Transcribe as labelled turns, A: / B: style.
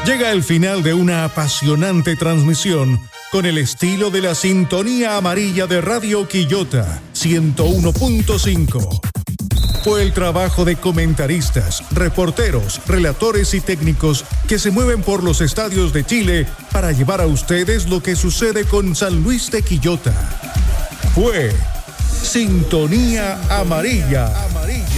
A: Llega el final de una apasionante transmisión con el estilo de la sintonía amarilla de Radio Quillota 101.5. Fue el trabajo de comentaristas, reporteros, relatores y técnicos que se mueven por los estadios de Chile para llevar a ustedes lo que sucede con San Luis de Quillota. Fue Sintonía Amarilla.